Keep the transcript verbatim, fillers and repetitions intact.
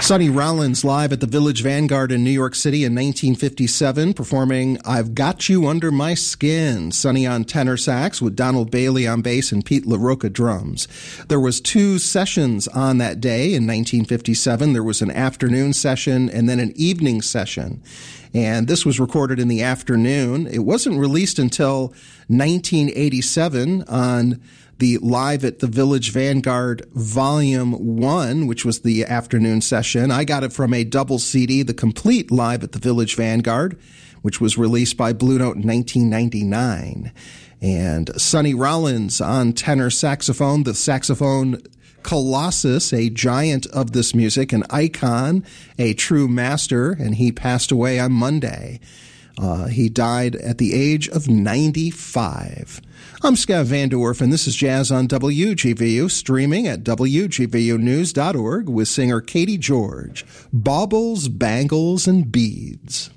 Sonny Rollins live at the Village Vanguard in New York City in nineteen fifty-seven, performing I've Got You Under My Skin. Sonny on tenor sax with Donald Bailey on bass and Pete LaRocca drums. There was two sessions on that day in nineteen fifty-seven. There was an afternoon session and then an evening session. And this was recorded in the afternoon. It wasn't released until nineteen eighty-seven on the Live at the Village Vanguard Volume one, which was the afternoon session. I got it from a double C D, the complete Live at the Village Vanguard, which was released by Blue Note in nineteen ninety-nine. And Sonny Rollins on tenor saxophone, the saxophone colossus, a giant of this music, an icon, a true master, and he passed away on Monday. Uh, he died at the age of ninety-five. I'm Scott Van Dorf, and this is Jazz on W G V U, streaming at W G V U news dot org with singer Katie George. Baubles, bangles, and beads.